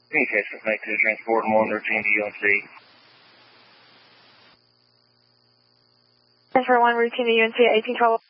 Communication with Make 2 Transport 1, routine to UNC. Transport 1, routine to UNC, 1812.